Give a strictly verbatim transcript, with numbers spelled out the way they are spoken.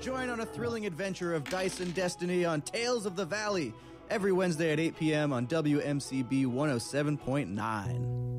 join on a thrilling adventure of dice and destiny on Tales of the Valley every Wednesday at eight p.m. on W M C B one oh seven point nine.